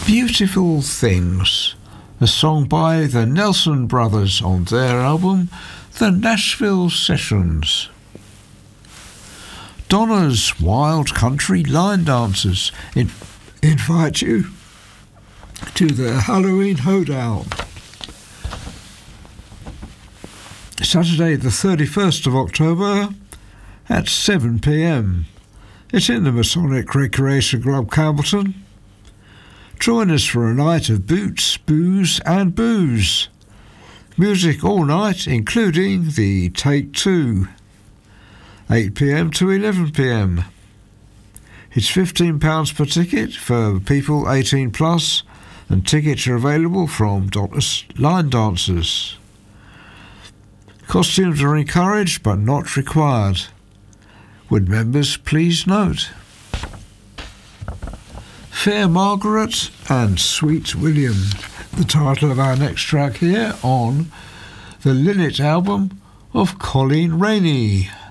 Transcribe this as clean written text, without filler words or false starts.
Beautiful Things, a song by the Nelson Brothers on their album The Nashville Sessions. Donna's Wild Country Line Dancers invite you to their Halloween Hoedown. Saturday the 31st of October at 7 p.m. It's in the Masonic Recreation Club, Campbellton. Join us for a night of boots, booze and booze. Music all night, including the Take Two, 8 p.m. to 11 p.m. It's £15 per ticket for people 18 plus, and tickets are available from Donna's Line Dancers. Costumes are encouraged but not required. Would members please note? Fair Margaret and Sweet William, the title of our next track here on the Linnet album of Colleen Rainey.